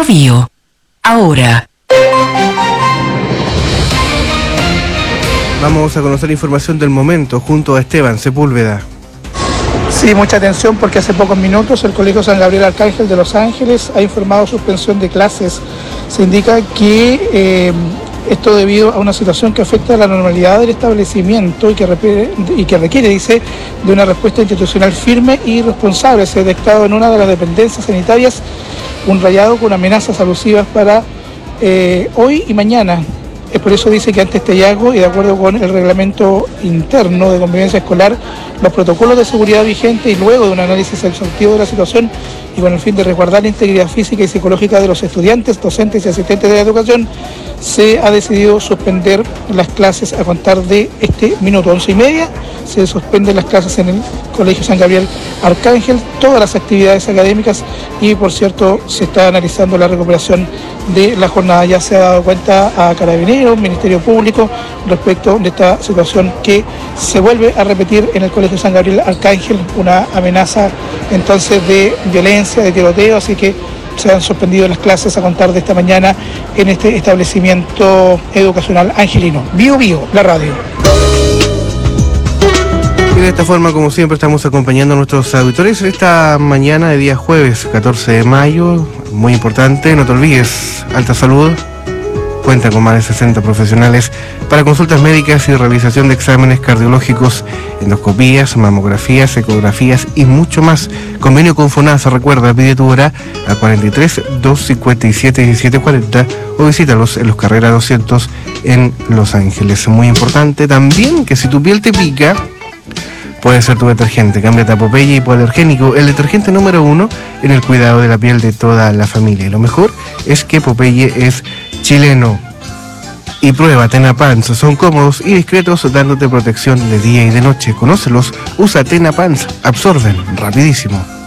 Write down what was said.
Bio Bio. Ahora. Vamos a conocer información del momento junto a Esteban Sepúlveda. Sí, mucha atención porque hace pocos minutos el Colegio San Gabriel Arcángel de Los Ángeles ha informado suspensión de clases. Se indica que esto debido a una situación que afecta a la normalidad del establecimiento y que requiere, dice, de una respuesta institucional firme y responsable. Se ha detectado en una de las dependencias sanitarias un rayado con amenazas alusivas para hoy y mañana. Es por eso dice que ante este hallazgo y de acuerdo con el reglamento interno de convivencia escolar, los protocolos de seguridad vigentes y luego de un análisis exhaustivo de la situación y con el fin de resguardar la integridad física y psicológica de los estudiantes, docentes y asistentes de la educación, se ha decidido suspender las clases a contar de este minuto 11:30. Se suspenden las clases en el Colegio San Gabriel Arcángel, todas las actividades académicas y, por cierto, se está analizando la recuperación de la jornada. Ya se ha dado cuenta a Carabineros, Ministerio Público, respecto de esta situación que se vuelve a repetir en el Colegio San Gabriel Arcángel, una amenaza entonces de violencia, de tiroteo, así que se han suspendido las clases a contar de esta mañana en este establecimiento educacional angelino. Bio Bio, la radio. Y de esta forma, como siempre, estamos acompañando a nuestros auditores esta mañana de día jueves 14 de mayo. Muy importante, no te olvides, Alta Salud cuenta con más de 60 profesionales para consultas médicas y realización de exámenes cardiológicos, endoscopías, mamografías, ecografías y mucho más. Convenio con FONASA, recuerda, pide tu hora a 43 257 1740 o visítalos en los Carreras 200 en Los Ángeles. Muy importante también que si tu piel te pica, puede ser tu detergente. Cámbiate a Popeye Hipoalergénico, el detergente número 1 en el cuidado de la piel de toda la familia. Y lo mejor es que Popeye es chileno. Y prueba Tenapants, son cómodos y discretos dándote protección de día y de noche. Conócelos, usa Tenapants, absorben rapidísimo.